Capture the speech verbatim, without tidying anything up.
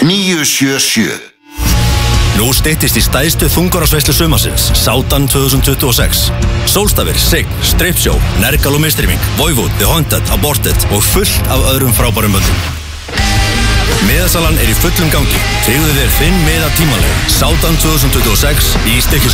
níu sjö sjö. Nú styttist í stærstu þungarásveislu sumarsins, Sátan tvö þúsund tuttugu og sex. Sólstafir, Sign, Stripshow, Nergal og Mistryming, Voivod, The Haunted, Aborted og fullt af öðrum frábærum völdum. Miðasalan er í fullum gangi. Tryggðu þér þinn miða tímanlega. Sátan tvö þúsund tuttugu og sex í Stykkishólmi.